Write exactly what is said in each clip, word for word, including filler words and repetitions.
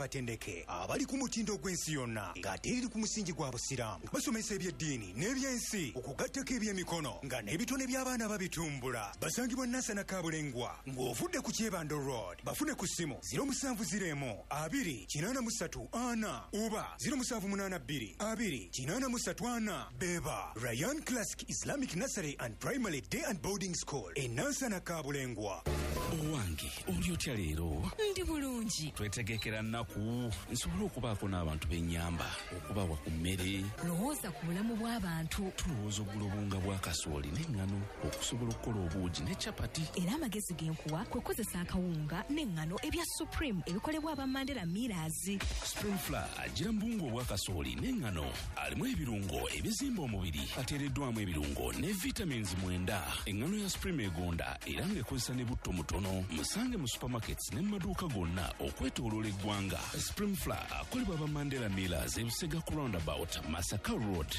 abatendeke abali ku mutindo gw'ensi yonna ng'ate eri ku musingi gwa busiraamu basomesa ebyeddiini n'ebyensi okugattako ebyemikono nga n'ebitone by'abaana babitumbula. Basangibwa Nansana Kabulengwa ng'ovudde ku Kyebando Road. Bafune ku ssimu ziro musanvu ziro emu abiri kinaana mu ssatu ana oba ziro musanvu munaana bbiri abiri kinaana mu ssatu ana. Beba Ryan Classic Islamic Nursery and Primary Day and Boarding School e Nansana Kabulengwa. Owange oli otya leero? Ndi bulungi. Twetegekera nnaku nsobola okubaako n'abantu b'ennyamba okubawa ku mmere. Lowooza ku bulamu bw'abantu. Tulowooza oggula obunga bwa kasooli n'eŋŋano okusobola okukola obuugi ne capati. Era amagezi genkuwa kwe kozesa akawunga n'eŋŋano ebya Supreme ebikolebwa aba Mandela Millers. Spring Flour agira mbungu obwa kasooli n'eŋŋano alimu ebirungo ebizimba omubiri ateereddwamu ebirungo ne vitamins mwenda. Eŋŋano ya Supreme egonda era ng'ekozesa ne butto mutono. Musange mu supermarkets ne mu maduuka gonna okwetooloola eggwanga. Spring Flour akolebwa aba Mandela Millers e Busega ku roundabout Masaka Road.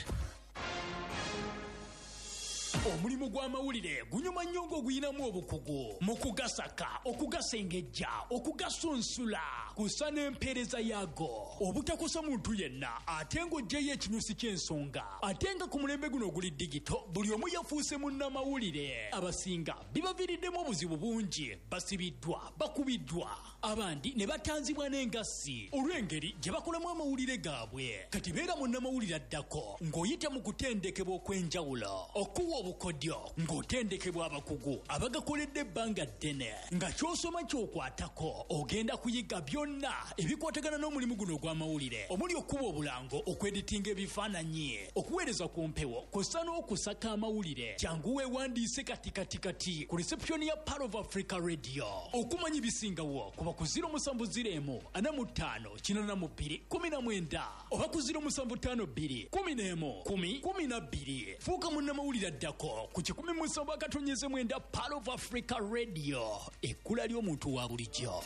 Omulimu gw'amawulire gunyuma nnyo ng'oguyinamu obukugu mu kugasaka, okugasengejja, okugasunsula kusa n'empeereza yaago obutakosa muntu yenna ate ng'oggyeyo ekinyusi ky'ensonga. Ate nga ku mulembe guno oguli digito buli omu yafuuse munnamawulire. Abasinga bibaviiriddemu obuzibu bungi, basibiddwa, bakubiddwa, abandi ne batanzibwa n'engassi olw'engeri gye bakolamu amawulire gaabwe. Kati beera munnamawulire addako ng'oyita mu kutendekebwa okw'enjawulo okuwa kodyo ng'otendekebwa abakugu abagakoledde ebbanga ddene nga ky'osoma ky'okwatako ogenda kuyiga byonna ebikwatagana n'omulimu guno ogw'amawulire omuli okuba obulango, okweditinga ebifaananyi, okuweereza ku mpewo kw'ossa n'okusaka amawulire. Jangu weewandiise katikatikati ku reception ya Pearl of Africa Radio. Okumanya ibisingawo kuba ku ziro musanvu ziro emu ana mu ttaano kinaana mu bbiri kumi na mwenda oba ku ziro musanvu ttaano bbiri kumi n'emu kumi kumi na bbiri. Fuuka munnamawulire addako ku kikumi mu nsamba akatonyeze mwenda Pearl of Africa Radio, ekkula ly'omuntu wa bulijjo.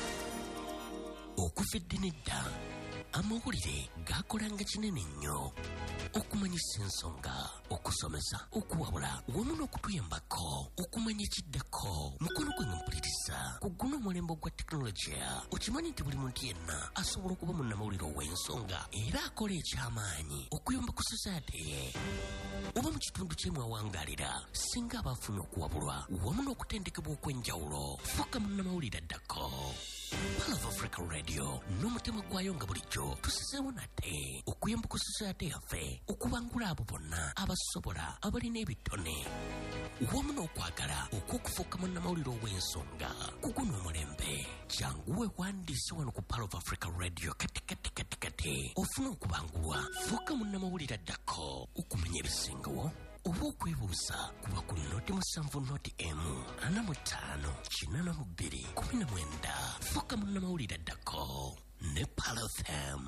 Okuva edda amawulire gakolanga kinene nnyo okumanyisa ensonga, okusomesa, okuwabula wamu n'okutuyambako okumanya ekiddako. Mukono gwe mpuliriza ku guno omulembe gwa tekinologiya. Okimanyi nti buli muntu yenna asobola okuba munnamawulire ow'ensonga era akola eky'amaanyi okuyamba ku society ye oba mu kitundu kye mwawangaalira singa abaafuna okuwabulwa wamu n'okutendekebwa okw'enjawulo. Fuuka munnamawulire addako. Pearl of Africa Radio n'omutima gwayo nga bulijjo tusizeewo nate okuyamba ku society yaffe okubangula abo bonna abasobola abalina ebitone wamu n'okwagala okw'okufuuka munnamawulire ow'ensonga ku guno omulembe. Jangu weewandiise wano ku Pearl of Africa Radio kati kati kati kati ofuna okubangulwa. Fuuka munnamawulire addako okumanya ebisingawo oba okwebuuza kuba ku noti musanvu noti emu ana mu ttaano kinaana mu bbiri kumi na mwenda. Fuuka munnamawulire addako ne Pearl F M.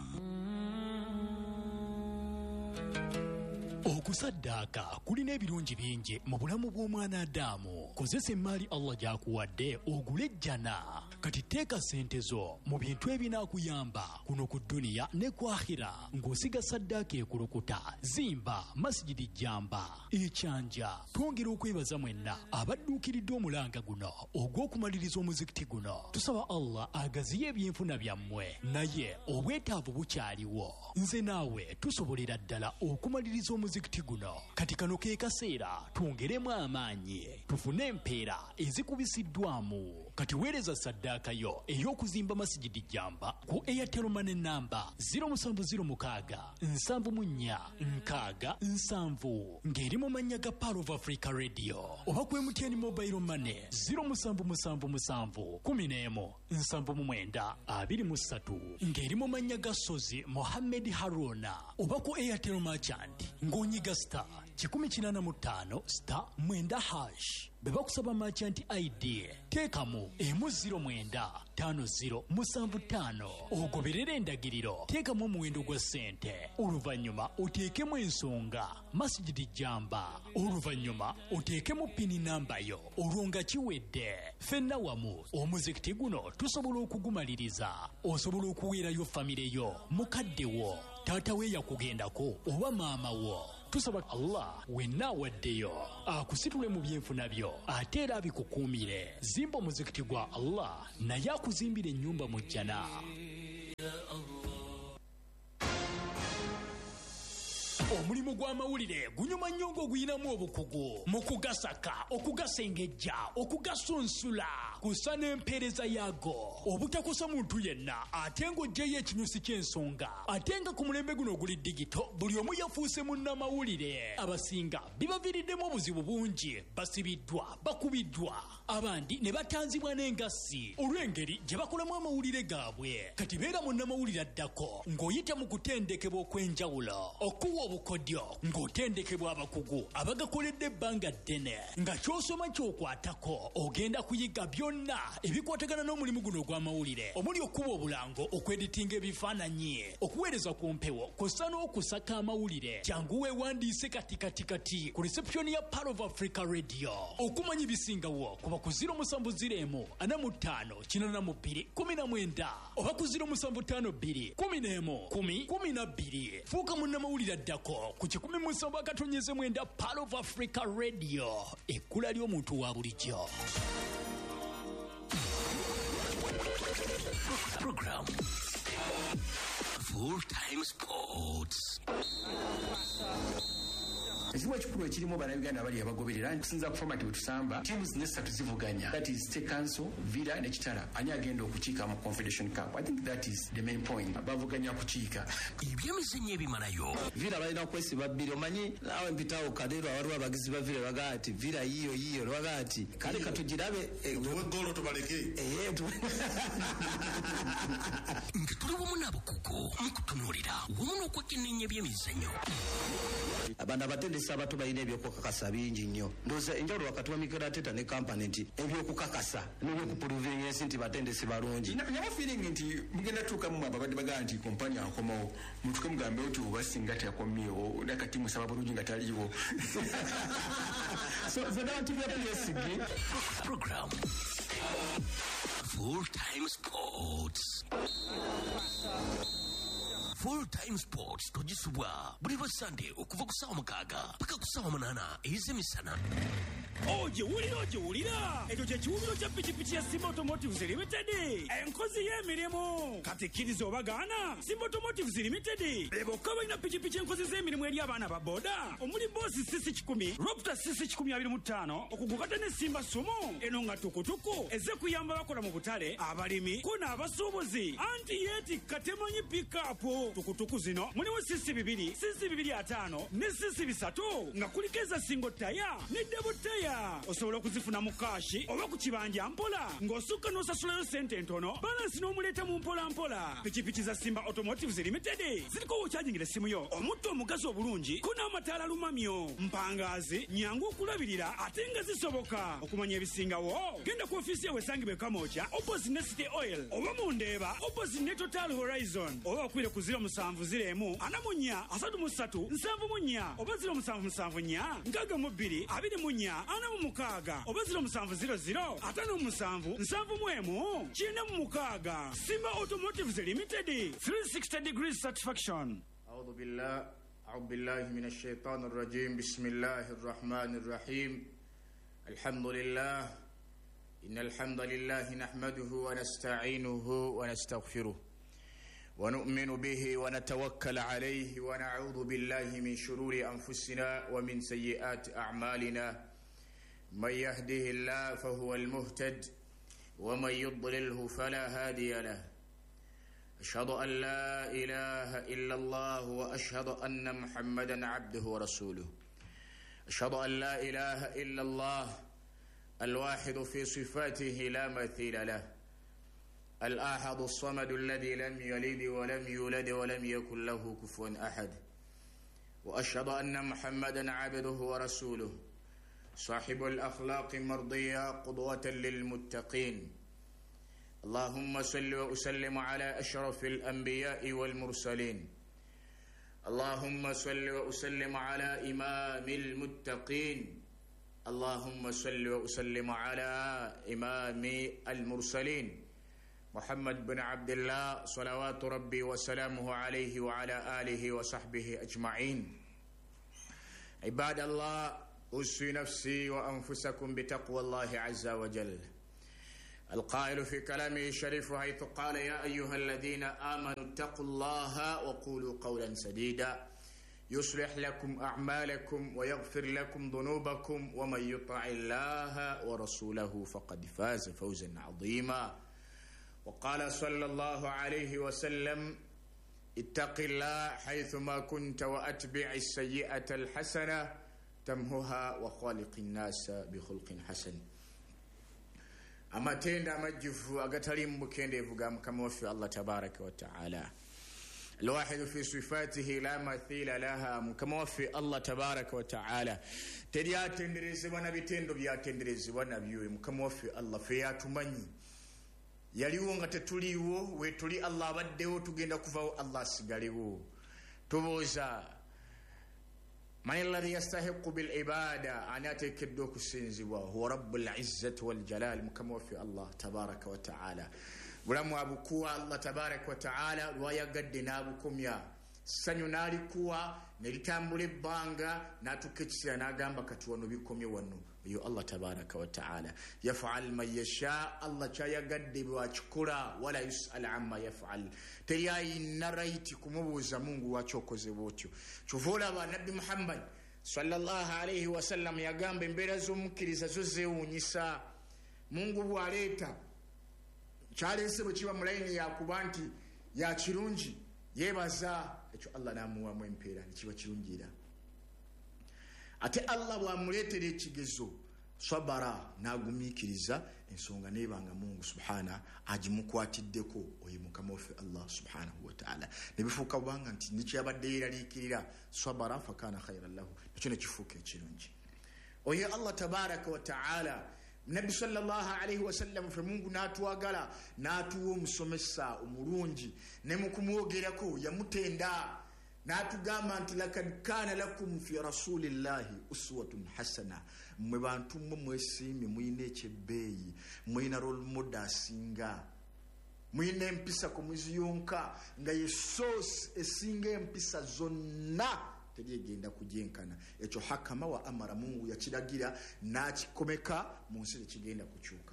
Okusaddaaka kulina ebirungi bingi mu bulamu bw'omwana Adamu. Kozesa emmaali Allah gy'akuwadde ogule ejjana. Kati teeka ssente zo mu bintu ebinaakuyamba kuno ku dduniya ne ku akhira ng'osiga saddaaka ekulukuta. Zimba masjidi Jamba ekyanja. Twongera okwebaza mwenna abadduukiridde omulanga guno ogw'okumaliriza omuzikiti guno. Tusaba Allah agaziye ebyenfuna byammwe, naye obwetaavu bukyaliwo. Nze naawe tusobolera ddala okumaliriza omuzikiti guno. Kati kano ke kaseera twongeremu amaanyi tufune empeera ezikubisiddwamu. Kati weereza saddaaka yo ey'okuzimba masjidi Jamba ku Airtel Money namba ziro musanvu ziro mukaaga nsanvu mu nnya nkaaga nsanvu ng'eri mu mannya ga Pearl of Africa Radio, oba ku M T N Mobile Money ziro musanvu musanvu musanvu kumi n'emu nsanvu mu mwenda abiri mu ssatu ng'eri mu mannya ga Sozi Mohammed Haruna, oba ku Airtel Merchant ng'onyiga star kikumi kinaana mu ttaano star mwenda hash. Beba kusaba merchant I D teekamu emu ziro mwenda ttaano ziro musanvu ttaano ogoberera endagiriro. Teekamu omuwendo gwa ssente, oluvannyuma oteekemu ensonga masjidi Jamba, oluvannyuma oteekemu pini namba yo. Olwo nga kiwedde ffenna wamu omuzikiti guno tusobola okugumaliriza. Osobola okuweerayo famire yo, mukadde wo, taata we yakugendako oba maama wo. Tusaba Allah wenna awaddeyo akusitule mu byenfuna byo ate era abikukuumire. Zimba omuzikiti gwa Allah naye akuzimbira ennyumba mu jjana. omulimu gw'amawulire gunyuma nnyo ng'oguyinamu obukugu mu kugasaka okugasengejja okugasunsula kusa n'empeereza yaago obutakosa muntu yenna ate ng'oggyeyo ekinyusi ky'ensonga ate nga ku mulembe guno oguli digito buli omu yafuuse munnamawulire abasinga bibaviiriddemu obuzibu bungi basibiddwa bakubiddwa abandi ne batanzibwa n'engassi olw'engeri gye bakolamu amawulire gaabwe kati beera munnamawulire addako ng'oyita mu kutendekebwa okw'enjawulo okuwa obukodyo ng'otendekebwa abakugu abagakoledde ebbanga ddene nga ky'osoma ky'okwatako ogenda kuyiga byonna ebikwatagana n'omulimu guno ogw'amawulire omuli okuba obulango okweditinga ebifaananyi okuweereza ku mpewo kw'ossa n'okusaka amawulire kyangu weewandiise katikatikati ku reception ya Pearl of Africa Radio okumanya ebisingawo kuba ku ziro musanvu ziro emu ana mu ttaano kinaana mu bbiri kumi na mwenda oba ku ziro musanvu ttaano bbiri kumi n'emu kumi kumi na bbiri fuuka munnamawulire addako ku kikumi musanvu akatonyeze mwenda Pearl of Africa Radio ekkula ly'omuntu wa bulijjo. Program Full Time Sports. Ekiwa ekikulu ekirimu bannayuganda bali abagoberera nkusinza ku format bwe tusamba tiimu zino essatu zivuganya, that is State Council, Villa ne Kitala ani agenda okukiika mu Confederation Cup. I think that is the main point. Bavuganya kukiika ebyemizannyo ebimalayo. Villa balina okwesiba bbiri omanyi naawe mpitawo kadero waliwo abagizi ba Villa bagaa ati Villa yiyo yiyo lwaga ati kale katugirabe golo tubaleke nga tuli wamu n'abakugu mu kutunuulira wamu n'okwekenneenya ebyemizannyo. abantu abatendesi abato balina ebyokukakasa bingi nnyo. Ndowooza enjawulo wakati wa Mikel Arteta ne kampani nti ebyokukakasa n'ebyokupuluvinga ensi nti batendesi balungi. naye feeling nti mugenda tuukamu ababadde bagaa nti kompani akomawo mutuke mugambe nti oba singa teyakomyewo nakati musaba bulungi nga taliiwo. so zonna nti bya P S G Program Full Time Sports. Full Time Sports togisubwa buli lwa Sunday okuva ku ssaawa mukaaga paka ku ssaawa munaana ez'emisana. Oje wulira oje wulira ekyo kye kiwumiro kya pikipiki ya Simba Automotives Limited enkozi y'emirimu kati kkiriza obagaana. Simba Automotives Limited bebokka balina pikipiki enkozi z'emirimu eri abaana ba boda omuli boosi sisi kikumi Raptor sisi kikumi abiri mu ttaano okugukata ne Simba Sumo eno nga tukutuku eze kuyamba bakola mu butale abalimi ko n'abasuubuzi anti yeetikka temanyi pikapu tukutuku zino mulimu sisi bibiri sisi bibiri ataano ne sisi bisatu nga kuliko eza singo taya ne debo taya osobola okuzifuna mu kaashi oba ku kibanja mpola ng'osukka n'osasulayo sente ntono balansi n'omuleeta mu mpola mpola. Pikipiki za Simba Automotives Limited ziriko wokyajingira essimu yo omutto omugazi obulungi ko n'amataala lumamyo mpangaazi nyangu okulabirira ate nga zisoboka. Okumanya ebisingawo genda ku ofiisi yawe esangibwa e Kamwokya opposite ne City Oil oba mu Ndeeba opposite ne Total Horizon oba okwire ku ziro musanvu ziro emu ana mu nnya asatu mu ssatu nsanvu mu nnya oba ziro musanvu musanvu nnya nkaaga mu bbiri abiri mu nnya ana mu mukaaga oba ziro musanvu ziro ziro ataano mu musanvu nsanvu mu emu kyenda mu mukaaga. Simba Automotives Limited three sixty degrees satisfaction. أعوذ بالله أعوذ بالله من الشيطان الرجيم بسم الله الرحمن الرحيم الحمد لله إن الحمد لله نحمده ونستعينه ونستغفره ونؤمن به ونتوكل عليه ونعوذ بالله من شرور أنفسنا ومن سيئات أعمالنا من يهده الله فهو المهتد ومن يضلله فلا هادي له. أشهد أن لا إله إلا الله وأشهد أن محمدا عبده ورسوله. أشهد أن لا إله إلا الله الواحد في صفاته لا مثيل له الأحد الصمد الذي لم يلد ولم يولد ولم يكن له كفوا أحد. وأشهد أن محمدا عبده ورسوله صاحب الأخلاق المرضية قدوة للمتقين. اللهم صل وسلم على أشرف الأنبياء والمرسلين. اللهم صل وسلم على إمام المتقين. اللهم صل وسلم على إمام المرسلين محمد بن عبد الله صلوات ربي وسلامه عليه وعلى آله وصحبه أجمعين. عباد الله أوصي نفسي وأنفسكم بتقوى الله عز وجل. القائل في كلامه الشريف حيث قال يا أيها الذين آمنوا اتقوا الله وقولوا قولا سديدا يصلح لكم أعمالكم ويغفر لكم ذنوبكم ومن يطع الله ورسوله فقد فاز فوزا عظيما. وقال صلى الله عليه وسلم اتق الله حيثما كنت وأتبع السيئة الحسنة تمهها وخالق الناس بخلق حسن. أما تند مجف أقتلم بكند فقام كما وفي الله تبارك وتعالى الواحد في صفاته لا مثيل لها كما وفي الله تبارك وتعالى تديا تندريزي ونبتندو بيا تندريزي ونبيوي كما وفي الله فياتو مني yaliwo nga tetuliwo we tuli Allah abaddewo tugenda kuvawo Allah sigaliwo tubuuza man alladhi yastahiqu bil ibada ani ateekeddwa okusinzibwa huwa rabbul izzati wal jalal mukama waffe Allah tabaraka wa ta'ala bulamu abukuwa Allah tabaraka wa ta'ala lwayagadde n'abukomya sanyu n'alikuwa nelitambula ebbanga n'atuuka ekiseera n'agamba kati wano bikomye wano yo Allah tabaraka wa ta'ala yaf'al man yasha. Allah kyayagadde bwakikola wala yus'al amma yaf'al teyayina right kumubuuza Mungu wakyokoze bwotyo. Kyova olaba Nabbi Muhammad sallallahu alayhi wasallam yagamba embeera z'omukkiriza zo zeewuunyisa. Mungu bw'aleeta kyaleese bwe kiba mulayini yakuba nti ya kirungi yeebaza ekyo Allah n'amuwamu empeera nekiba kirungiira. Ate Allah bw'amuleetera ekigezo sabara n'agumiikiriza ensonga neebanga Mungu subhana agimukwatiddeko oyo mukama waffe Allah subhanahu wa ta'ala nebifuuka bwanga nti nikyabadde yeeraliikirira sabara fakana khairan lahu nekyo nekifuuka ekirungi. Oyo Allah tabaraka wa ta'ala Nabi sallallahu alayhi wa sallam fe Mungu n'atwagala n'atuwa omusomesa omulungi ne mu kumwogerako yamutenda n'atugamba nti lakad kana lakum fi rasulillahi uswatun hasana. Mwe bantu mwe mwesiimye muyina ekyebbeeyi muyina role model asinga muyina empisa ku muziyonka nga ye source esinga empisa zonna teryegenda kujenkana. Ekyo hakama wa amara Mungu yakiragira n'akikomeka mu nsi tekigenda kukyuka.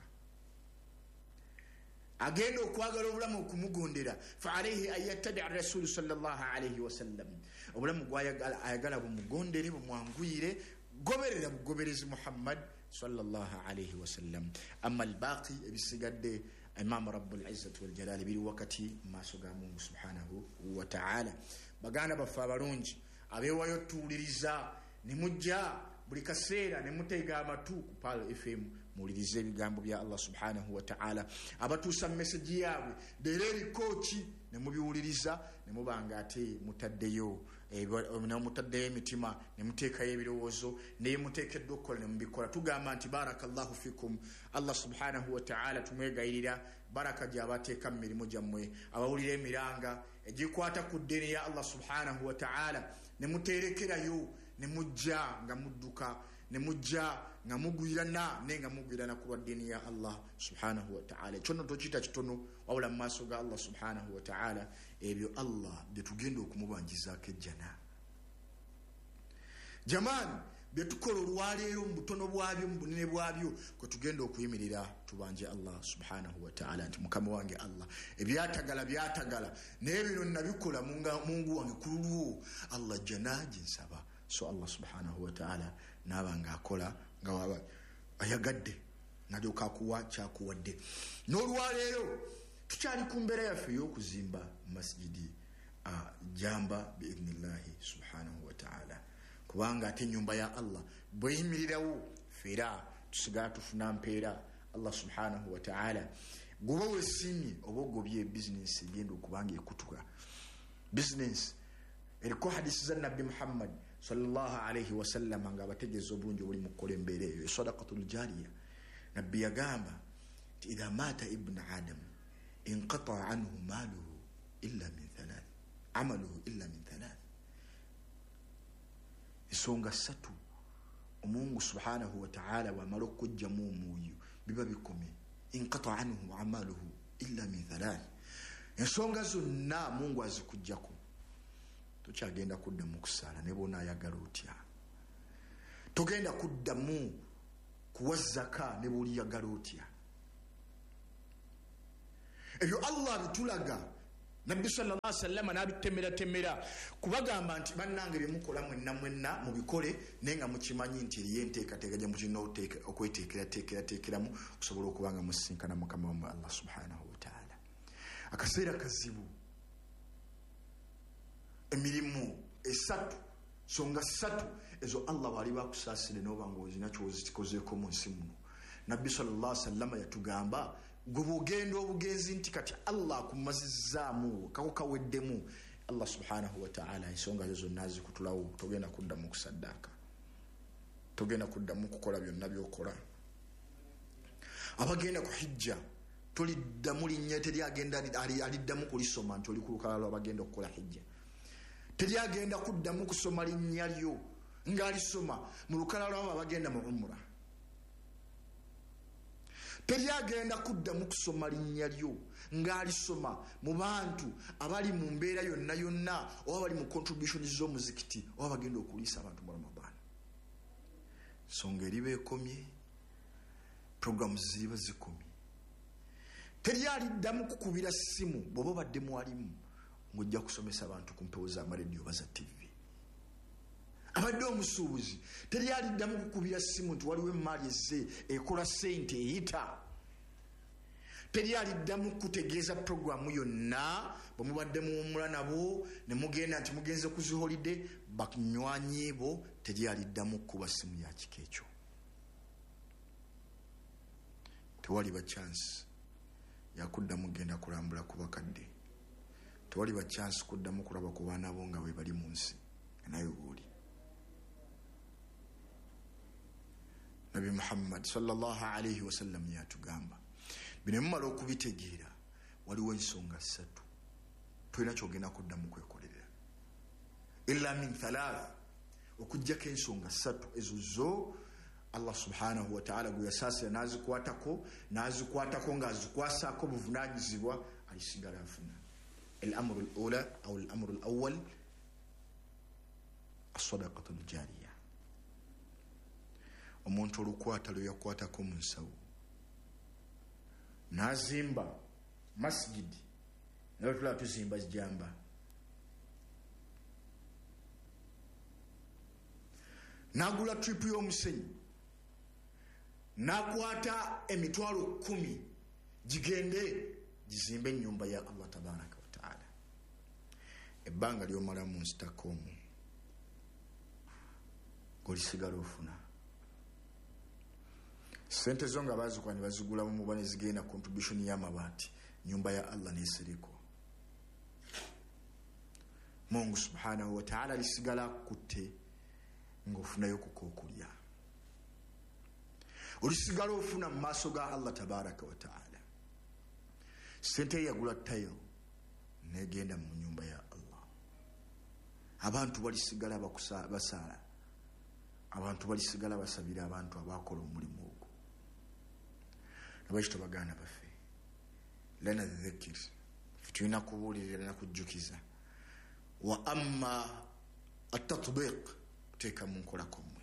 agenda okwagala obulamu okumugondera fa alayhi an yattabi'a rasul sallallahu alayhi wa sallam. obulamu gwayagala ayagala bumugondere bumwanguyire goberera bugoberezi Muhammad sallallahu alayhi wa sallam. amma albaqi ebisigadde imam rabbul izzati wal jalal biri wakati maaso ga Mungu subhanahu wa ta'ala. baganda baffe abalungi abeewayo tuwuliriza ne mujja buli kaseera ne muteega amatu ku Pal F M muwulirize ebigambo bya Allah subhanahu wa ta'ala. abatuusa message yaabwe beera ebikooki ne mubiwuliriza ne mubanga ate mutaddeyo ne mutaddeyo emitima ne muteekayo ebirowoozo naye muteekeddwa okukola ne mubikola. tugamba nti barakallahu fikum. Allah subhanahu wa ta'ala tumwegayirira baraka gy'abateeka mu mirimu gyammwe abawulira emiranga egikwata ku ddiini ya Allah subhanahu wa ta'ala ne muterekerayo ne mujja nga mudduka ne mujja nga mugwirana ne nga mugwirana ku ddiini ya Allah subhanahu wa ta'ala. Kyono tokiyita kitono wabula mu maaso ga Allah subhanahu wa ta'ala ebyo Allah byetugenda okumubangizaako ejjana. jamani byetukola olwaleero mu butono bwabyo mu bunene bwabyo kwe tugenda okuyimirira tubanje Allah subhanahu wa ta'ala nti mukama wange Allah ebyatagala byatagala naye bino nabikola Mungu wange kululwo Allah janaji nsaba. So Allah subhanahu wa ta'ala nabanga akola nga waba ayagadde nadyoka kuwa kyakuwadde. n'olwaleero tukyali ku mbeera yaffe y'okuzimba masjidi uh, jamba biidhnillahi subhanahu wa ta'ala kubanga ate ennyumba ya Allah bweyimirirawo fera tusigala tufuna mpeera. Allah subhanahu wa ta'ala guba wesimye oba ogobye business egenda okubanga ekutuka business eriko hadisi za Nabbi Muhammad sallallahu alayhi wa sallam nga abategeeza obulungi obuli mu kukola embeera eyo sadaqatul jariya. Nabbi yagamba nti idha mata ibn adam inqata anhu maluhu illa min thalath amaluhu illa min thalath. ensonga ssatu omungu subhanahu wa ta'ala wamala okujjamu omwoyo biba bikomye. inqata anhu amaluhu illa min thalath. ensonga zonna Mungu azikujjako. tokyagenda kuddamu kusaala ne bona ayagala otya. togenda kuddamu kuwa zaka ne buli yagala otya. ebyo Allah bitulaga Nabbi sallallahu alaihi wasallam nabitemera temera kubagamba nti bannange byemukola mwenna mwenna mubikole nenga mukimanyi nti yenteeka teekaja mukino okweteekera teekera teekeramu okusobola okubanga musinkana mukama wa Allah subhanahu wa ta'ala. Akaseera kazibu, emirimu esatu songa satu ezo Allah wali bakusaasire n'oba ng'ozina kyozikozeeko mu nsi muno. Nabbi sallallahu alaihi wasallam yatugamba gubugendo obugenzi nti kati Allah kumazizaamu kako kaweddemu Allah subhanahu wa ta'ala ensonga zo zonna zikutulawo, togenda kuddamu kusaddaka, togenda kuddamu kukola byonna byokola. Abagenda ku hijja toliddamu linnya teryagenda aliddamu kulisoma nti oli ku lukalala lw'abagenda okukola hijja, teryagenda kuddamu kusoma linnya lyo ng'alisoma mu lukalala lw'abo abagenda mu umra, teryagenda kuddamu kusoma linnya lyo ng'alisoma mu bantu abali mu mbeera yonna yonna oba bali mu contribution z'omuzikiti oba bagenda okuliisa abantu mu Ramadan. Songa eriba ekomye, programu ziriba zikomye, teryaliddamu kukubira ssimu bw'oba obadde mwalimu ng'ojja kusomesa abantu ku mpewo z'amarediyo baza T V. Abadde omusuubuzi teryaliddamu kukubira ssimu nti waliwo emaali ezze ekola ssente eyita, teryaliddamu kutegeeza programu yonna bwe mubadde muwumula nabo ne mugenda nti mugenze ku ziholide banywanyi bo, teryaliddamu kuba ssimu ya kika ekyo. Tewaliba chance yakuddamu genda kulambula ku bakadde, tewaliba chance kuddamu kulaba ku baana bo nga bwe bali mu nsi naye buli. Nabi Muhammad sallallahu alayhi wasallam yatugamba bino mmala okubitegeera waliwo ensonga ssatu tolina kyogenda kuddamu kwekolerera illa min thalath, okujjako ensonga ssatu ezo zo Allah subhanahu wa ta'ala gwe yasaasira n'azikwatako n'azikwatako ng'azikwasaako buvunaanyizibwa alisigala afuna. الأمر الأولى أو الأمر الأول الصدقة الجارية. Omuntu olukwata lwe yakwatako mu nsawo n'azimba masjidi, naye tulaba tuzimba jjamba, n'agula tripu y'omusenyi, n'akwata emitwalo kumi gigende gizimbe ennyumba ya Allah tabaraka wa ta'ala. Ebbanga ly'omala mu nsitakomu ng'olisigala ofuna sente zo nga bazikwani bazigula mu bane zigenda contribution y'amabaati, nyumba ya Allah nesereko. Mungu subhanahu wa ta'ala lisigala kutte ng'ofunayo kukokulya, olisigala ofuna mu maaso ga Allah tabaraka wa ta'ala. Sente yagula tayo negenda mu nyumba ya Allah, abantu balisigala basaala, abantu balisigala basabira abantu abakola omulimu ogwo. Nabakito baganda baffe lana dhikr tulina kubuulirira na kujjukiza, wa amma at-tatbiq teeka mu nkola komwe.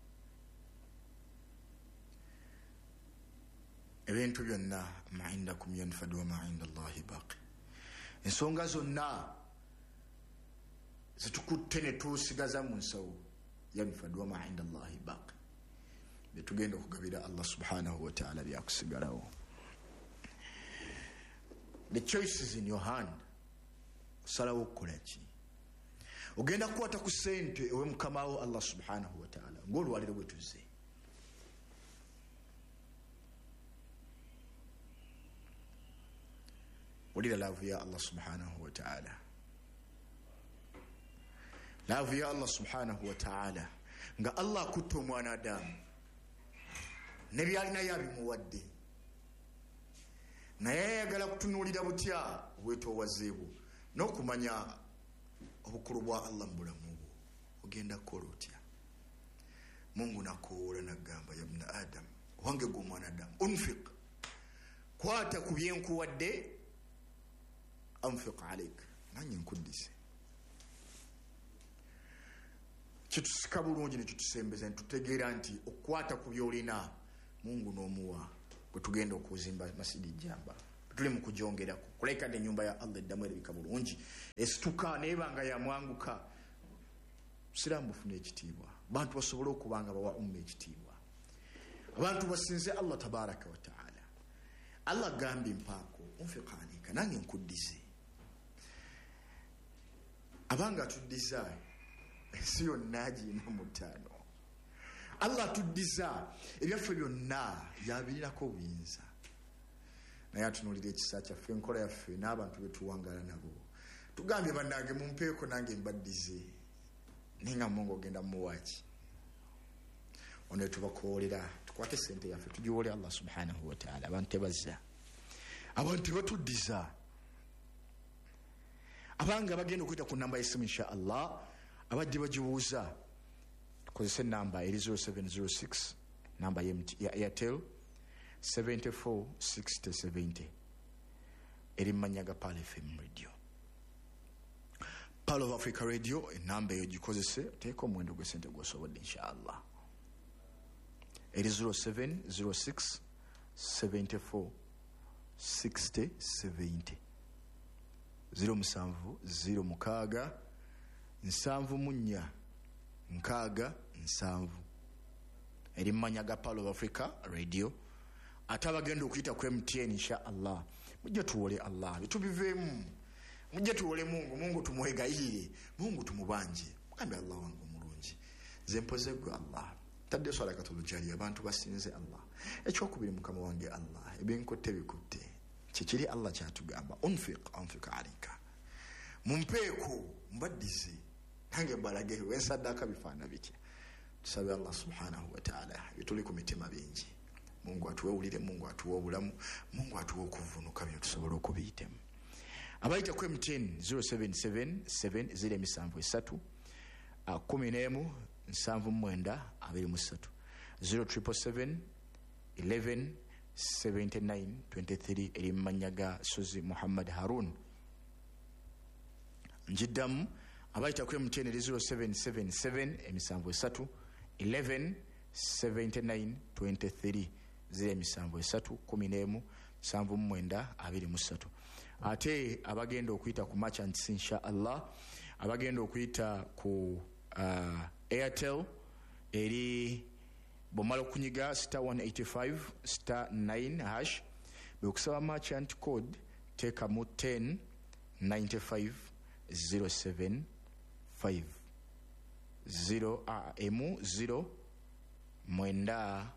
Ebintu byonna ma indakum yanfadu wa ma inda Allahi baqi. Ensonga zonna zitukutte ne tusigaza mu nsawo yanfadu wa ma inda Allahi baqi, betugenda okugabira Allah subhanahu wa ta'ala byakusigalawo. The choice is in your hand. Osalawo okukola ki? Ogenda kukwata ku ssente ewe mukamawo Allah subhanahu wa ta'ala ng'olwaliro bwe tuzze, wulira laavu ya Allah subhanahu wa ta'ala, laavu ya Allah subhanahu wa ta'ala nga Allah akutta omwana Adamu ne byalina yabimuwadde, naye ayagala kutunuulira butya obwetoowazeebwo n'okumanya obukulu bwa Allah mu bulamu bwo. Ogenda kukola otya? Mungu nakoola nagamba ya ibna Adam, wange gwe omwana Adamu, unfiq, kwata ku byenkuwadde, anfiq alaik, nanye nkuddise. Kitusika bulungi ne kitusembeza ntutegeera nti okukwata ku byolina Mungu n'omuwa bwe tugenda okuzimba masjidi jamba, tuli mu kujongerako kuleka ne nyumba ya Allah eddamu erabika bulungi esituka nebanga ya mwanguka siramu bufuna ekitiibwa bantu basobole okubanga bawa umma ekitiibwa abantu basinze Allah tabaraka wa taala Allah gambi mpaako unfiqanika nange nkuddize abanga tuddiza ensi yonna agirina mu ttaano Allah tuddiza ebyaffe byonna yabirinako obuyinza naye atunuulira ekisa kyaffe enkola yaffe n'abantu betuwangala nabo tugambye bannange mumpeeko nange mbaddize naye nga Mungu ogenda muwaaki ono tubakoolera tukwate sente yaffe tugiwole Allah subhanahu wa ta'ala abantu tebazza abantu tebatuddiza abanga bagenda okuyita ku namba y'essimu insha Allah abajje bagibuuza tukozese namba eri zero seven zero six namba ya Airtel seventy-four sixty seventy eri mmanya ga Pearl F M radio Pearl of Africa radio enamba eyo gikozese teeka omuwendo gw'esente gw'osobodde insha Allah eri zero seven zero six seventy-four sixty seventy zero musanvu zero mukaaga nsanvu munnya nkaaga nsanvu eri mmanya ga Pearl of Africa radio ate abagenda okuyita ku M T N insha Allah mujje tuwole Allah bitubiveemu mujje tuwole Mungu Mungu tumwegayire Mungu tumubanje mugambe Allah wangu omulungi nze mpoze gwe Allah tadde swala katolojali abantu basinze Allah ekyokubiri mukama wange Allah ebinkotte bikutte kikiri Allah kyatugamba unfiq anfiq alika mumpeeko mbaddize nange mbalage wensaddaaka bifaana bitya tusabe Allah subhanahu wa ta'ala bituli ku mitima bingi Mungu atuwulire Mungu atuwe obulamu Mungu atuwe okuvunuka byo tusobole okubiyitemu abayita ku M T N zero seven seven seven zero emisanvu esatu kumi n'emu nsanvu mwenda abiri mu ssatu zero triple seven eleven seventy-nine twenty-three eri mmanya ga Suzi Muhammad Harun njiddamu abayita ku M T N eri zero seven seven seven emisanvu esatu eleven seventy-nine twenty-three zero emisanvu esatu kumi n'emu nsanvu mwenda abiri mu ssatu ate abagenda okuyita ku merchants insha Allah abagenda okuyita ku uh, Airtel eri bomala okunyiga star one eighty-five star nine hash bekusaba merchant code teeka mu ten ninety-five zero seven five zero uh, emu zero mwenda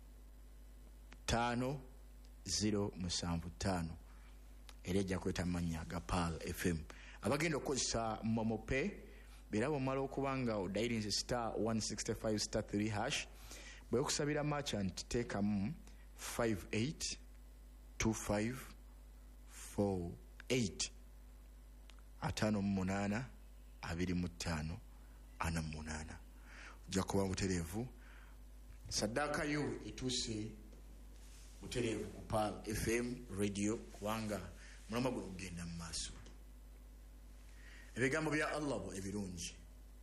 tano zero musanvu tano ereja kweta manya ga Pearl F M abagenda okukozesa momope birabo mala okubanga odairinze star one sixty-five star three hash bwe okusabira merchant teeka mu five eight two five four eight atano munana abiri mu ttaano ana munana ojja kuba mutereevu saddaaka yo etuuse mutereevu ku Pearl F M radio kubanga mulama guno kugenda mu maaso ebigambo bya Allah ebirungi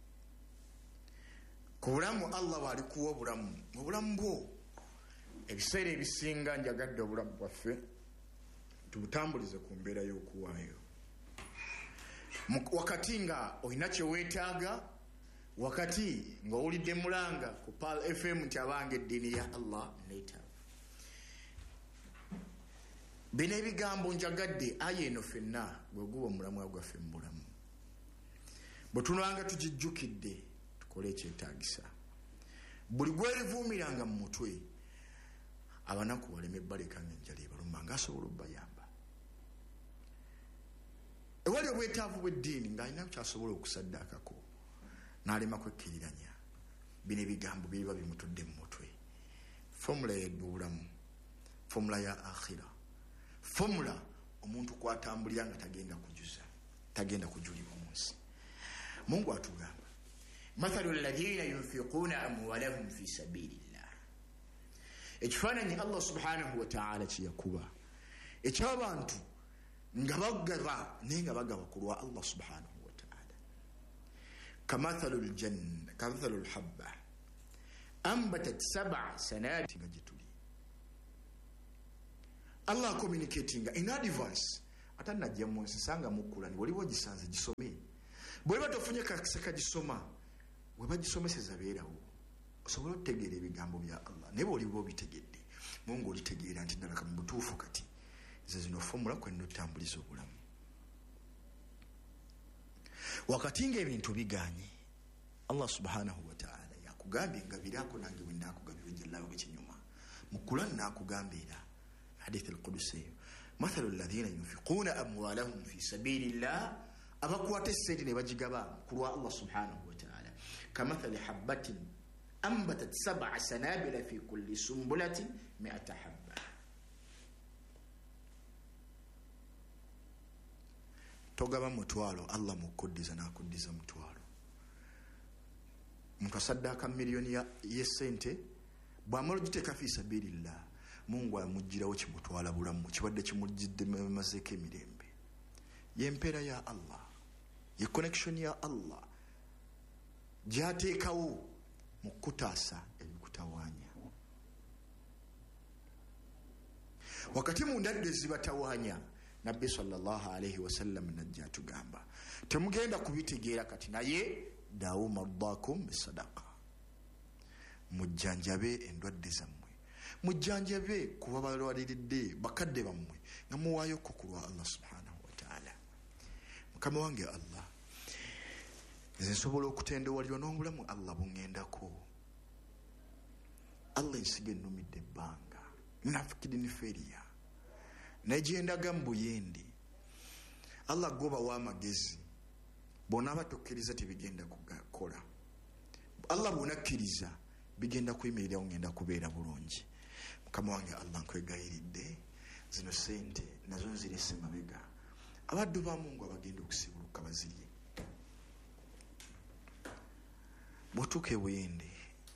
ku bulamu Allah walikuwa obulamu mu bulamu bwo ebiseera ebisinga njagadde obulamu bwaffe tubutambulize ku mbeera y'okuwaayo wakati nga olina kyeweetaaga wakati nga owulidde mulanga ku Pearl F M nti abange eddiini ya Allah neetaaga bino ebigambo njagadde aya eno ffenna gwe guba omulamu gwaffe mu bulamu bwe tunanga tugijjukidde tukole ekyetaagisa buli gwerivuumiranga mu mutwe abanaku baleme balekanga enjala ebaluma nga asobola obbayamba ewali obwetaavu bw'eddiini ng'alina kyasobola okusaddaakako n'alema kwekkiriranya bino ebigambo biba bimutudde mu mutwe fomula y'ebbulamu fomula ya akhira fomula omuntu kwatambulira nga tagenda kujuza tagenda kujulibwa mu nsi Mungu atugamba mathalu alladhina yunfiquna amwalahum fi sabilillah ekifaananyi Allah subhanahu wa ta'ala kiyakuba eky'abantu nga bagaba naye nga bagaba ku lwa Allah subhanahu wa ta'ala kamathalu aljanna kamathalu alhabba ambatat sab'a sanabila nga gituli Allah communicating in advance atanajja mu nsi sanga mukulani waliwo gisanze gisome bwe batofunye kakisaka gisoma we bagisomeseza beerawo osobola okutegeera ebigambo bya Allah ne bw'oliwo bitegedde Mungu olitegeera nti ddala mu butuufu kati ze zino fomula kwenna otambuliza obulamu wakati ng'ebintu biganye Allah subhanahu wa ta'ala yakugambye ngabirako nange bwe ndakugambye jalla wa kinyuma mu Qur'an nakugambira hadith al-Qudsi mathalu alladhina yunfiquna amwalahum fi sabilillah abakwata essente ne bagigaba kulwa Allah subhanahu wa ta'ala kamathali habatin ambatat sab'a sanabila fi kulli sumbulatin mi'ata habba togaba mutwalo Allah mukuddiza nakuddiza mutwalo muntu asaddaka miliyoni ya yesente bwamalo giteka fi sabilillah Mungu amujjirawo kimutwala bulamu kibadde kimujjidde mazeke emirembe yempera ya Allah ye connection ya Allah gyateekawo mu kutaasa ebikutawaanya wakati mu ndadde zibatawaanya Nabbi sallallahu alayhi wasallam najja tugamba temugenda kubitegeera kati naye dawu mardakum bisadaqa mujjanjabe endwadde zammwe mujjanjabe kuba balwaliridde bakadde bammwe nga muwaayo kukulwa Allah subhanahu wa ta'ala mukama wange Allah nze nsobola okutendewalirwa n'obulamu Allah bungendako Allah ensiga ennumidde ebbanga nafikiri niferiya nayendaga mbuyindi Allah goba w'amagezi bona abatokkiriza tebigenda kukola Allah bonakkiriza bigenda kuyimirirawo ngenda kubeera bulungi mukama wange Allah nkwegayiridde zino sente nazo nzirese mabega abaddu ba Mungu abagenda okusibuluka bazirye botuke buyindi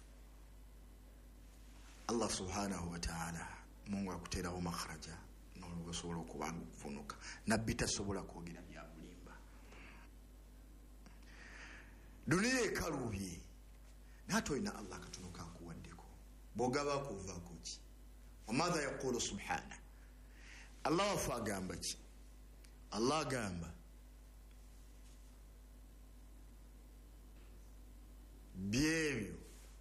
Allah subhanahu wa ta'ala Mungu akuterawo makhraja n'olusobola okubanga okuvunuka nabbi tasobola kwogera bya bulimba duniya ekaluubye naye olina Allah katono kakuwaddeko bw'ogaba kuvaako ki wamadha yaqulu subhana Allah wafe agamba ki Allah agamba byebyo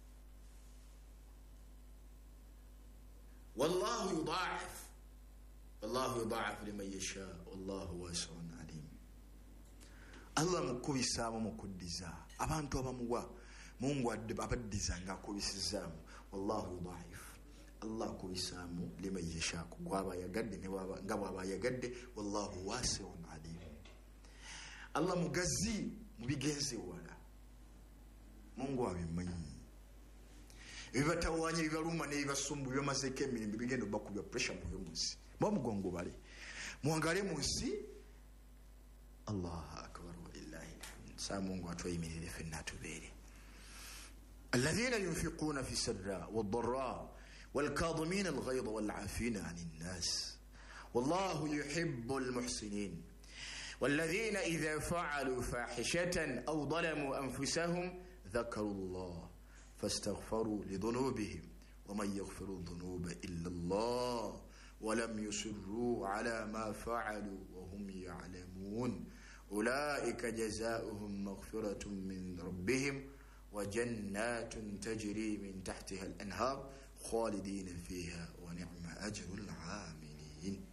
wallahu yudaa'if wallahu yudaa'if liman yasha wallahu wasi'un alim Allah mukubisaamu mukuddiza abantu abamuwa Mungu abaddiza nga akubisizaamu wallahu yudaa'if Allah akubisaamu liman yasha gwaba yagadde ne baba nga bwaba yagadde wallahu wasi'un alim Allah mugazi mubigenze wala Mungu abimanyi ebibatawaanya ebibaluma n'ebibasumbu byamazeko emirembe bigenda bakubya pressure mu munsi mwa mugongo bale muwangale mu nsi Allahu akbar wa lillahi alhamd sa Mungu atwayimirire fenna tubeere alladhina yunfiquna fi sirra wad-dharra wal-kadhimina al-ghayza wal-'afina 'anil nas wallahu yuhibbul muhsinin والذين إذا فعلوا فاحشة أو ظلموا أنفسهم ذكروا الله فاستغفروا لذنوبهم ومن يغفر الذنوب إلا الله ولم يصروا على ما فعلوا وهم يعلمون أولئك جزاؤهم مغفرة من ربهم وجنات تجري من تحتها الأنهار خالدين فيها ونعم أجر العاملين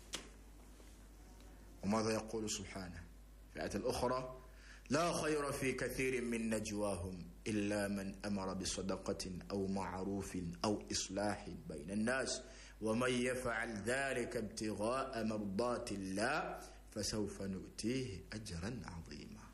وماذا يقول سبحانه في الآية الأخرى لا خير في كثير من نجواهم إلا من أمر بصدقة أو معروف أو إصلاح بين الناس ومن يفعل ذلك ابتغاء مرضات الله فسوف نؤتيه أجرا عظيما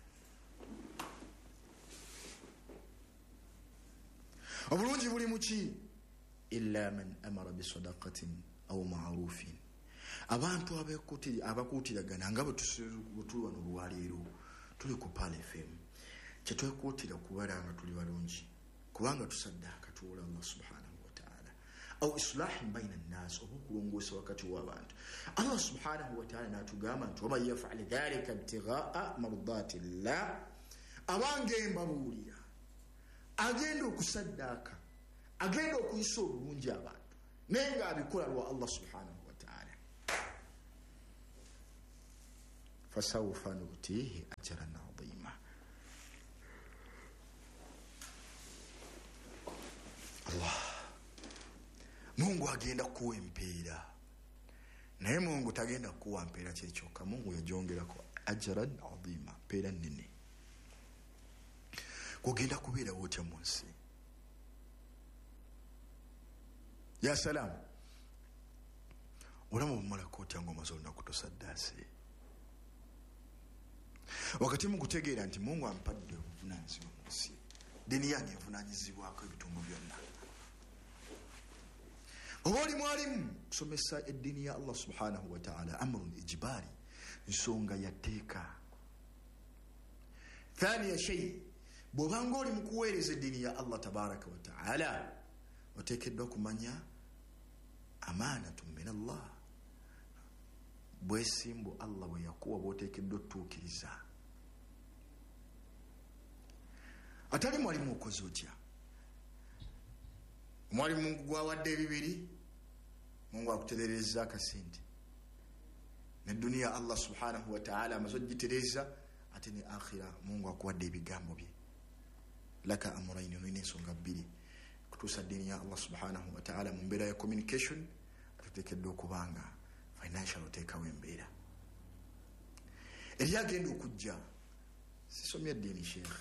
obulungi buli muki illa man amara bisadaqatin aw ma'rufin abantu abakuutiragana nga bwetuli wano olwaleero tuli ku Pal F M kyetwekuutira kubala nga tuli balungi kubanga tusaddaaka tuwola Allah subhanahu wa ta'ala aw islahin baina nnas oba okulongoosa wakati w'abantu Allah subhanahu wa ta'ala n'atugamba nti waman yaf'al dhalika ibtigha'a mardati llah abange mbabuulira agenda okusaddaaka agenda okuyisa obulungi abantu naye nga abikola lwa Allah subhanahu wa fasawfa nutihi ajran adhima. Allah, Mungu agenda kuwa empeera, naye Mungu tagenda kuwa mpeera kyekyoka. Mungu yajongerako ajran adhima, mpeera nnene. Kugenda kubeera wotya mu nsi. Ya salam, olamu bumalako otya ng'omaze olunaku tosaddaase. Wakati mu kutegeera nti Mungu ampadde obuvunaanyizibwa mu nsi, dini yange evunaanyizibwako ebitundu byonna. Oba oli mwalimu kusomesa eddiini ya Allah subhanahu wa ta'ala, amrun ijibari, nsonga yateeka. Thaniya shay, bw'obanga oli mu kuweereza eddiini ya Allah tabaraka wa ta'ala, oteekeddwa kumanya amanatu min Allah, bwesimbu Allah bwe yakuwa bw'oteekeddwa otuukiriza. Atali mwalimu okoze otya? Mwalimu Mungu gwawadde ebibiri, Mungu akutereereza akasente. Ne dunia Allah subhanahu wa ta'ala amaze ogitereeza, ate ne akhira Mungu akuwadde ebigambo bye. Laka amrayni, olina ensonga bbiri. Kutuusa ddiini ya Allah subhanahu wa ta'ala mu mbeera ya communication, tuteekeddwa okubanga financial oteekawo embeera. Eri agenda okujja, sisomye eddiini sheikh,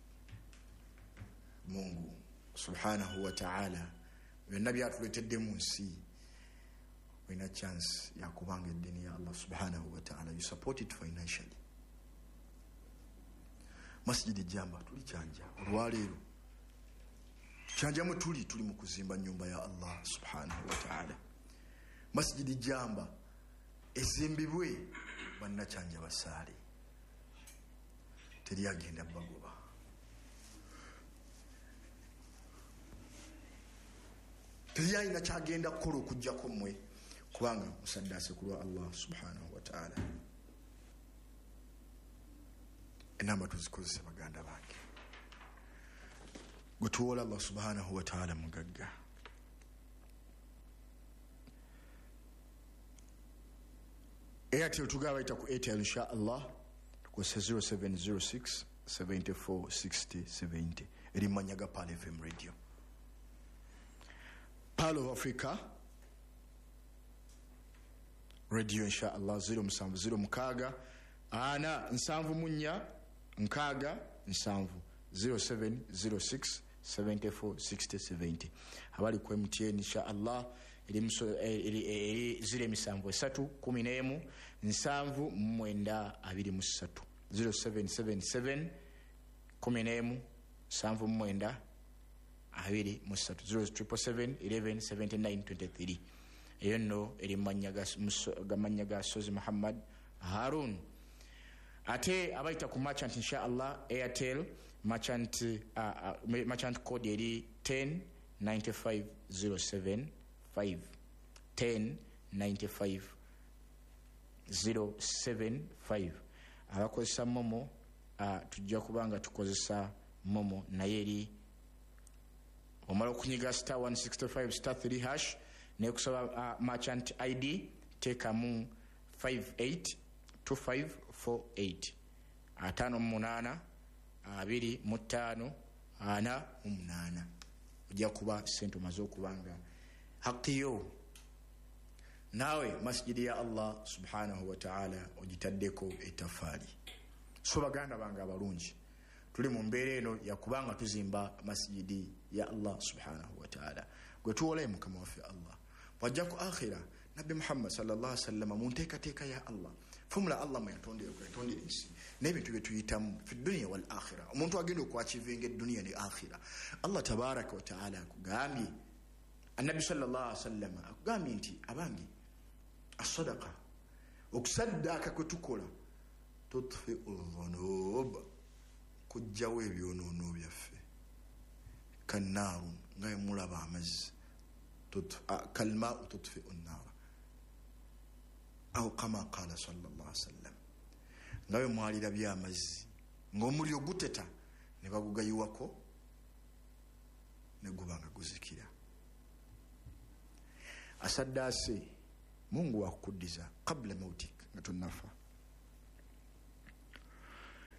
Mungu subhanahu wa ta'ala byonna byatuleetedde mu nsi, olina chance yakubanga eddiini ya Allah subhanahu wa ta'ala you support it financially. Masjidi Jamba tuli kyanja olwaleero, kyanja mwe tuli tuli mu kuzimba nyumba ya Allah subhanahu wa ta'ala. Masjidi Jamba ezimbibwe bannakyanja basaale, teri agenda bagoba. Teri alina kyagenda kukola okujjako mmwe, kubanga musaddaase ku lwa Allah subhanahu wa ta'ala. Enamba tuzikozesa baganda bange, gwe tuwola Allah subhanahu wa ta'ala mugagga. Airtel tugaba bayita ku Airtel insha Allah, tukozesa zero seven zero six seven four six zero seven zero, eri manyaga Pal F M radio. Pearl of Africa radio insha Allah zero musanvu zero mukaaga ana nsanvu munya nkaaga nsanvu zero seven zero six seven four six zero seven zero. Abali ku M T N insha Allah eri eri zire misanvu esatu kumi n'emu nsanvu mwenda abiri mu ssatu zero seven seven seven kumi n'emu nsanvu mwenda abiri mu ssatu zero triple seven eleven seventy nine twenty three. Eyo nno eri manyaga gamanyaga Sozi Muhammad Harun. Ate abaita ku merchant insha Allah Airtel merchant uh, uh, merchant code eri ten ninety-five zero seven five ten ninety-five zero seven five. Abakozesa Momo uh, tujja kubanga tukozesa Momo naye eri omala okunyiga star one sixty-five star three hash ne kusaba uh, merchant I D tekamu five eight two five four eight atano munana abiri mutano ana umunana. Ojja kuba sente mazo kubanga hakiyo nawe masjidi ya Allah subhanahu wa ta'ala ogitaddeko etafali. So baganda bange abalungi, tuli mu mbeera eno yakubanga tuzimba masjidi ya Allah subhanahu wa ta'ala. Gwe tuwole mukama waffe Allah wajja ku akhira Nabi Muhammad sallallahu alaihi wasallam mu nteekateeka ya Allah fumula Allah mwe yatondera ku yatondera ensi n'ebintu bye tuyitamu fi dunya wal akhira. Omuntu agenda okwachivinga eddunia ne akhira, Allah tabaraka wa ta'ala akugambye, Annabi sallallahu alaihi wasallam akugambye nti abangi as-sadaqa okusaddaka kwe tukola tutfi'u dhunub, kujjawo ebyonoono byaffe, kannaaru nga mulaba amazzi kalma'u tutfi'u an-nar aw kama qala sallallahu alaihi wasallam, ngawe mwalira byamazzi ng'omuliro guteta ne bagugayiwako ne gubanga guzikira. Asaddaase Mungu akukuddiza kabla mautik nga tonnafa.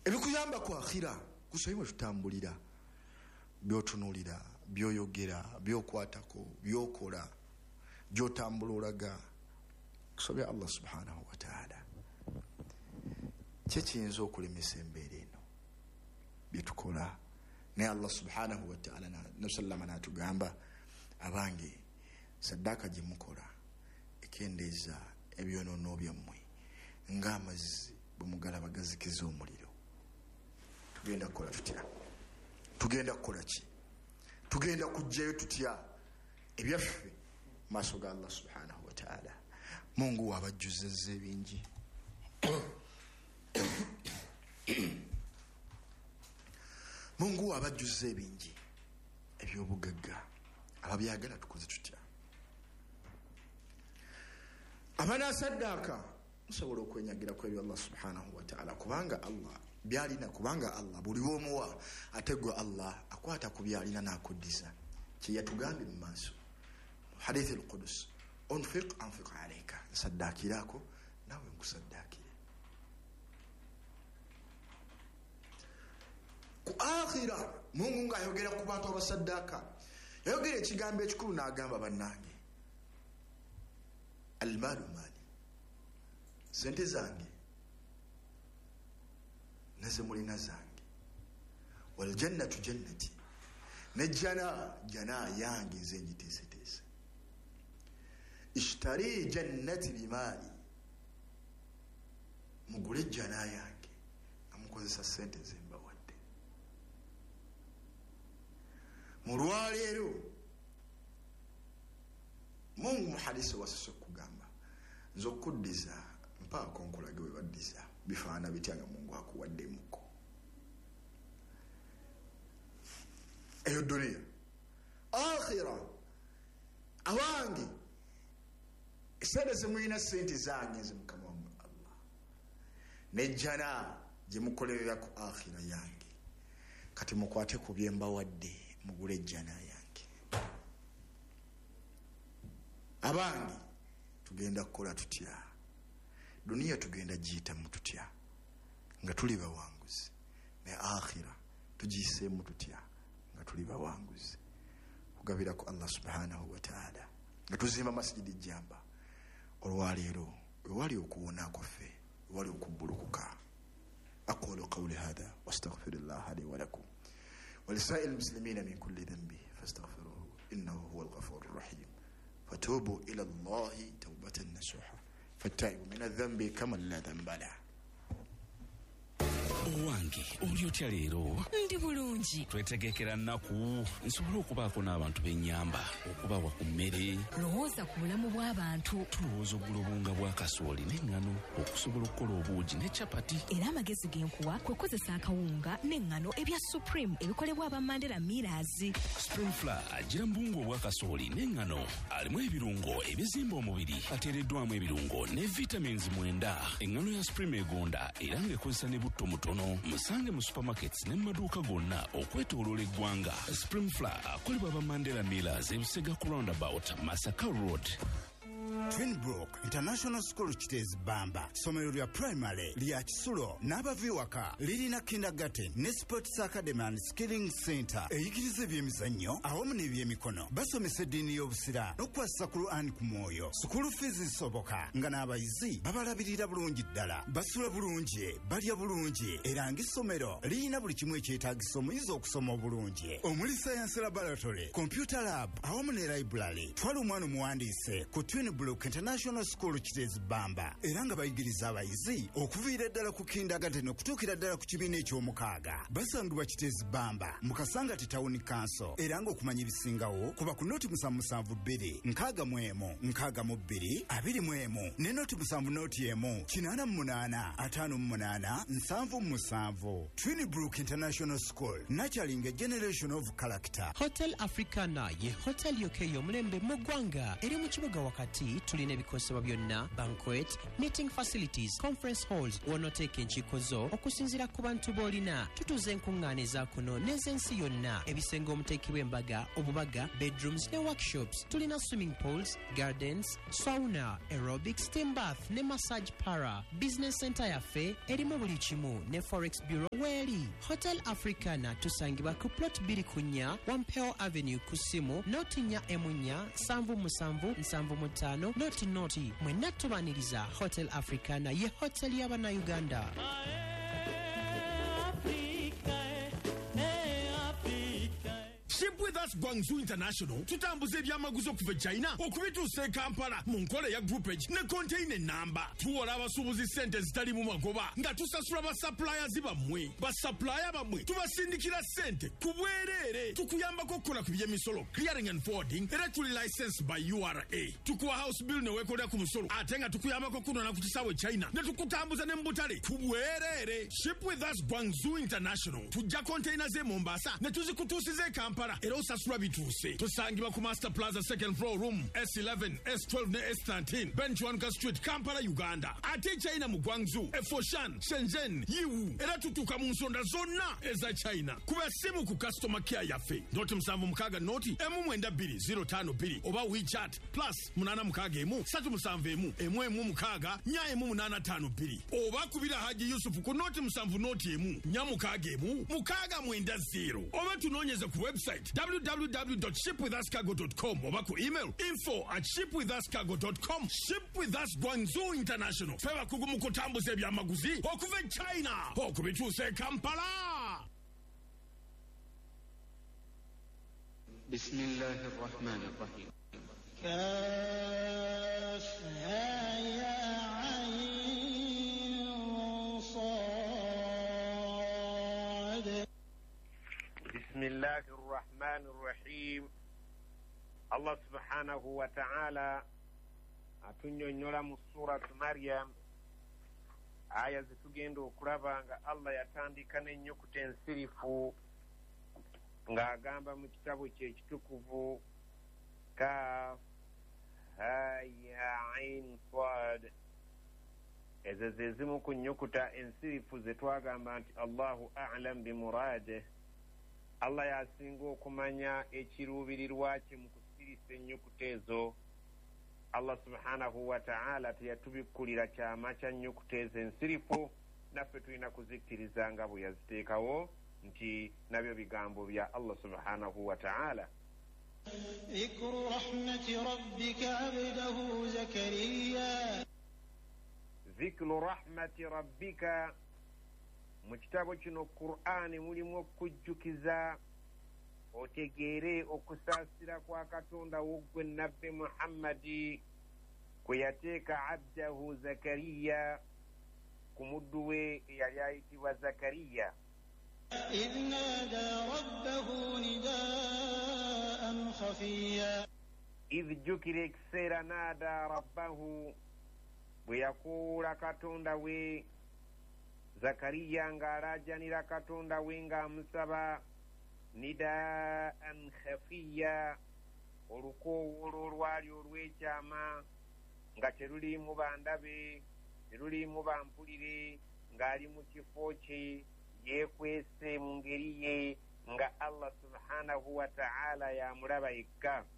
ebikuyamba ku akhira kusabibwe tutambulira byotunulira byoyogera byokwatako byokola gyotambula olaga kusobya Allah subhanahu wa ta'ala kyekiyinza okulemesa embeera eno byetukola naye Allah subhanahu wa ta'ala nasallama natugamba abange saddaka gyemukola ekendeeza ebyonoono byammwe ng'amazzi bwemugala bagazikiza omuliro. Tugenda kukola tutya? Tugenda kukola ki? Tugenda kujjayo tutya ebyaffe maaso ga Allah subhanahu wa ta'ala. Mungu wabajjuzizza ebingi. Mungu wabajjuzizza ebingi ebyobugagga ababyagala tukoze tutya? Abana saddaka musobola okwenyagira ku ebyo Allah subhanahu wa ta'ala kubanga Allah byalina kubanga Allah buli omuwa ategwa Allah akwata ku byalina n'akuddiza kye yatugambye mu maaso hadith al-Qudus unfiq anfiq alayka saddakirako nawe nkusaddakire ku akhira. Mungu ng'ayogera ku bantu abasaddaka yayogera ekigambo ekikulu n'agamba bannange almalu mali sente zange naze mulina zange wal jannatu jannati nejjana jana yange nze njiteeseteese ishtari jannati bimali mugule jana yange amukozesa sente zembawadde. Mulwaleero Mungu muhadisi wasose kugamba nzokuddiza mpaako nkolage we baddiza bifaana bitya nga Mungu akuwadde muko eyo dunia. Akhira awange esente zemulina sente zange nze mukama wammwe Allah nejjana gyemukolerera ku akhira yange kati mukwate ku byembawadde mugule ejjana yange. Abange tugenda kukola tutya? Dunia tugenda giyitamu tutya nga tuli bawanguzi, ne akhira tugiyiseemu tutya nga tuli bawanguzi? Kugabira ku Allah subhanahu wa ta'ala nga tuzimba masjidi jamba olwaleero wewali okuwona kwaffe wewali okubbulukuka. Aqulu qawli hadha wastaghfirullaha li wa lakum wa lisa'il muslimina min kulli dhanbi fastaghfiruhu innahu huwal ghafurur rahim. Fatubu ila Allahi tawbatan nasuha fattaibu min adh-dhanbi kama la dhanba lahu. Owange oli otya leero? Ndi bulungi. Twetegekera nnaku nsobola okubaako n'abantu b'ennyamba okubawa ku mmere. Lowooza ku bulamu bw'abantu. Tulowooza ogula obunga bwa kasooli n'eŋŋano okusobola okukola obuugi ne capati. Era amagezi genkuwa kwe kozesa akawunga n'eŋŋano ebya Supreme ebikolebwa aba Mandela Millers. Spring Flour agira mbungu obwa kasooli n'eŋŋano alimu ebirungo ebizimba omubiri ateereddwamu ebirungo ne vitamins mwenda. Eŋŋano ya Supreme egonda era ng'ekozesa ne butto mutono. Musange mu supermarkets ne maduuka gonna okwetooloola eggwanga. Spring Flour akolebwa aba Mandela Millers e Busega ku roundabout Masaka Road. Twinbrook International School Kitezi Bamba somero lya primary lya Kisulo n'abaviwaka lirina kindergarten ne sports academy and skilling center eyigiriza ebyemizannyo awamu n'ebyemikono. Basomesa eddiini y'obusira n'okukwasa ku Qur'an ku mwoyo. School fees zisoboka nga n'abayizi babalabirira bulungi ddala, basula bulungi, balya bulungi era ng'essomero lirina buli kimu ekyetaagisa omuyizi okusoma obulungi omuli science laboratory, computer lab awamu ne library. Twala omwana omuwandiise ku Twinbrook International School Kitezi Bamba era nga bayigiriza abayizi okuviira ddala ku kindergarten okutuukira ddala ku kibiina eky'omukaaga. Basangibwa Kitezi Bamba mu Kasangati Town Council era ng'okumanya ebisingawo kuba ku noti musanvu musanvu bbiri nkaaga mu emu nkaaga mu bbiri abiri mu emu ne noti musanvu noti emu kinaana mu munaana ataano mu munaana nsanvu mu musanvu. Twinbrook International School nurturing a generation of character. Hotel Africana ye hotel yoke y'omulembe mu ggwanga eri mu kibuga wakati. Tulina ebikosebwa byonna banquet, meeting facilities, conference halls w'onooteeka enkiiko zo okusinziira ku bantu b'olina. Tutuuza enkuŋŋaana eza kuno n'ez'ensi yonna, ebisenge omuteekebwa embaga, obubaga, bedrooms ne workshops. Tulina swimming pools, gardens, sauna, aerobics, steam bath ne massage para. Business center yaffe erimu buli kimu ne forex bureau weeli. Hotel Africana tusangibwa ku plot bbiri ku nnya Wampeo Avenue ku simu noti nnya emunya sanvu musanvu nsanvu mutaano noti noti. Mwenna tubaniriza Hotel Africana ye hotel y'Abannayuganda. Ship with us Guangzhou International tutambuze ebyamaguzi okuva China okubituusa e Kampala mu nkola ya groupage ne container number. Tuwola abasuubuzi ssente zitali mu magoba nga tusasula basuppliers bammwe. Basupplier bammwe tubasindikira ssente ku bwereere. Tukuyambako okukola ku by'emisolo clearing and forwarding era tuli licensed by U R A. Tukuwa house bill ne weekolera ku musolo ate nga tukuyambako kunona ku kisaawe China ne tukutambuza ne mu butale ku bwereere. Ship with us Guangzhou International tujja container ze Mombasa ne tuzikutuusiza e Kampala era osasula bituuse. Tusangibwa ku Master Plaza second floor room S eleven S twelve ne S thirteen Benchwanka Street Kampala Uganda. Ate China mu Guangzhou e Foshan Shenzhen Yiwu era tutuuka mu nsonda zonna eza China. Kuba simu ku customer care yaffe noti musanvu mukaaga noti emu mwenda bbiri zero ttaano bbiri oba WeChat plus munaana mukaaga emu ssatu musanvu emu emu emu mukaaga nnya emu munaana ttaano bbiri oba kubira Haji Yusuf ku noti musanvu noti emu nnya mukaaga emu mukaaga mwenda zero oba tunoonyeze ku website w w w dot ship with us cargo dot com oba ku email info at ship with us cargo dot com. Ship with us Guangzhou International fe bakugu mu kutambuza ebyamaguzi okuva e China okubituusa e Kampala. بسم الله الرحمن الرحيم. كافها يا عين صاد. بسم الله الرحمن الرحيم. الله سبحانه وتعالى atunyonyola mu suratu Maryam aya zitugenda okulaba nga Allah yatandika n'ennyukuta ensirifu ng'agamba mu kitabo kye ekitukuvu Kaaf ha ya ain sad. Ezo ze zimu ku nnyukuta ensirifu ze twagamba nti Allahu a'lam bi murade. Allah yasinga okumanya ekiruubirirwa kye mu kusirisa ennyukuta ezo. Allah subhanahu wa ta'ala teyatubikkulira kyama kya nnyukuta ezo ensirifu naffe tulina kuzikkiriza nga bwe yaziteekawo nti nabyo bigambo bya Allah subhanahu wa ta'ala. ذكر رحمة ربك عبده زكريا. ذكر رحمة ربك mu kitabo kino Qur'ani mulimu okujjukiza otegeere okusaasira kwa Katonda w'oggwe nabbi Muhammadi kwe yateeka abdahu Zakariya ku muddu we eyali ayitibwa Zakariya. إذ نادى ربه نداء خفيا. إذ jjukira ekiseera naada rabbahu bwe yakuula Katonda we Zakariya ng'alaajanira Katonda we ng'amusaba nidaan khafiya olukoowolo olwali olw'ekyama nga teruliimu bandabe teruliimu bampulire ng'ali mu kifo kye yeekwese mu ngeri ye nga Allah subhanahu wa ta'ala yamulaba yekka.